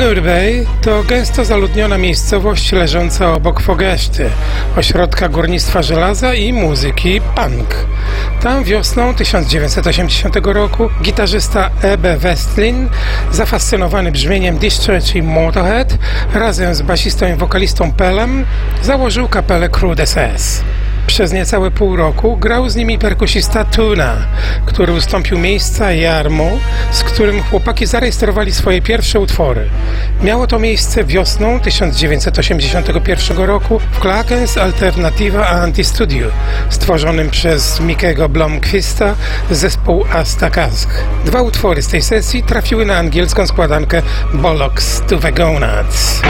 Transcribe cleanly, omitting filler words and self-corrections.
Nurbej to gęsto zaludniona miejscowość leżąca obok Fogeszty, ośrodka górnictwa żelaza i muzyki punk. Tam wiosną 1980 roku gitarzysta Ebbe Westlin, zafascynowany brzmieniem Discharge i Motorhead, razem z basistą i wokalistą Pelem założył kapelę Crude SS. Przez niecałe pół roku grał z nimi perkusista Tuna, który ustąpił miejsca Jarmu, z którym chłopaki zarejestrowali swoje pierwsze utwory. Miało to miejsce wiosną 1981 roku w Klakens Alternativa Anti-Studio, stworzonym przez Mickey'ego Blomqvista zespół Asta Kask. Dwa utwory z tej sesji trafiły na angielską składankę Bollocks to the Gonads.